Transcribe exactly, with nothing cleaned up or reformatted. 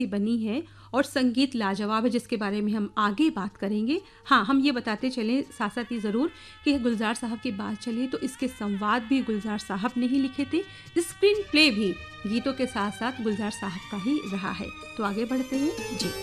बनी है और संगीत लाजवाब है, जिसके बारे में हम आगे बात करेंगे। हाँ, हम ये बताते चलें साथ-साथ ही ज़रूर कि गुलज़ार साहब की बात चले तो इसके संवाद भी गुलज़ार साहब ने ही लिखे थे, स्क्रीन प्ले भी गीतों के साथ-साथ गुलज़ार साहब का ही रहा है। तो आगे बढ़ते हैं। जी।